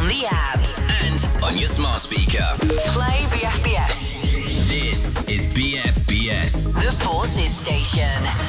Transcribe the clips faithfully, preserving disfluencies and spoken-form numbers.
on the app and on your smart speaker. Play B F B S. This is B F B S, The Forces Station.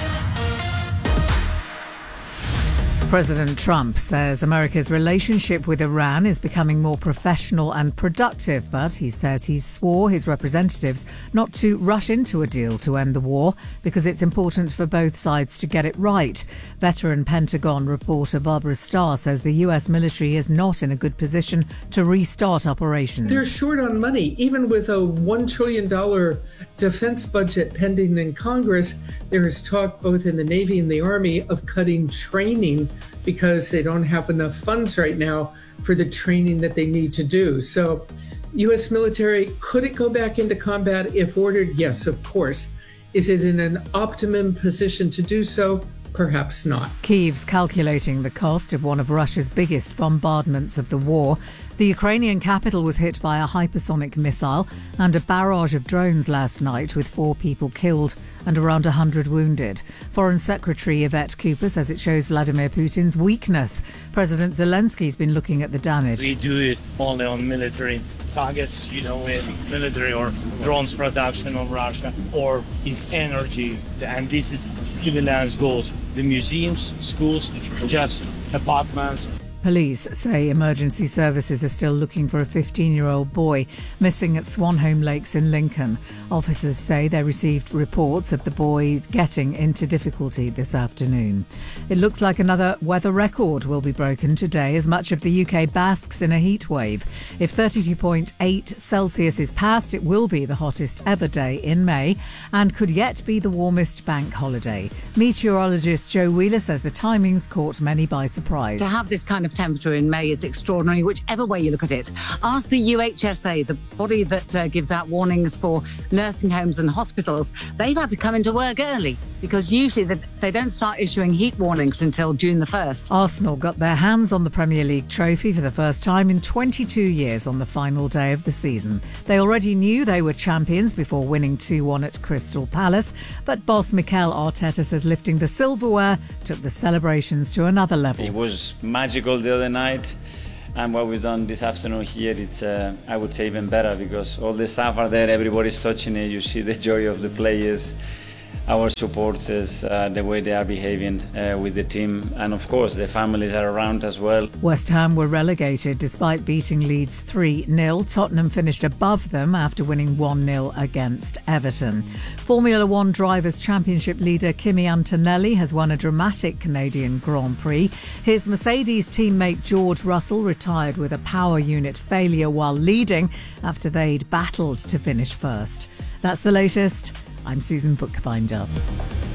President Trump says America's relationship with Iran is becoming more professional and productive, but he says he swore his representatives not to rush into a deal to end the war because it's important for both sides to get it right. Veteran Pentagon reporter Barbara Starr says the U S military is not in a good position to restart operations. They're short on money. Even with a one trillion dollars defense budget pending in Congress, there is talk both in the Navy and the Army of cutting training because they don't have enough funds right now for the training that they need to do. So U S military, could it go back into combat if ordered? Yes, of course. Is it in an optimum position to do so? Perhaps not. Kyiv's calculating the cost of one of Russia's biggest bombardments of the war. The Ukrainian capital was hit by a hypersonic missile and a barrage of drones last night, with four people killed and around one hundred wounded. Foreign Secretary Yvette Cooper says it shows Vladimir Putin's weakness. President Zelensky's been looking at the damage. We do it only on military targets, you know, in military or drones production of Russia, or its energy. And this is civilians' goals. The museums, schools, just apartments. Police say emergency services are still looking for a fifteen-year-old boy missing at Swanholme Lakes in Lincoln. Officers say they received reports of the boy getting into difficulty this afternoon. It looks like another weather record will be broken today as much of the U K basks in a heat wave. If thirty-two point eight Celsius is passed, it will be the hottest ever day in May and could yet be the warmest bank holiday. Meteorologist Joe Wheeler says the timings caught many by surprise. To have this kind of temperature in May is extraordinary, whichever way you look at it. Ask the U H S A, the body that uh, gives out warnings for nursing homes and hospitals. They've had to come into work early because usually they, they don't start issuing heat warnings until June the first. Arsenal got their hands on the Premier League trophy for the first time in twenty-two years on the final day of the season. They already knew they were champions before winning two one at Crystal Palace, but boss Mikel Arteta says lifting the silverware took the celebrations to another level. It was magical the other night, and what we've done this afternoon here, it's uh, I would say even better, because all the staff are there, everybody's touching it, you see the joy of the players, our supporters, uh, the way they are behaving uh, with the team, and of course the families are around as well. West Ham were relegated despite beating Leeds three nil. Tottenham finished above them after winning one nil against Everton. Formula One Drivers' Championship leader Kimi Antonelli has won a dramatic Canadian Grand Prix. His Mercedes teammate George Russell retired with a power unit failure while leading after they'd battled to finish first. That's the latest. I'm Susan Bookbinder.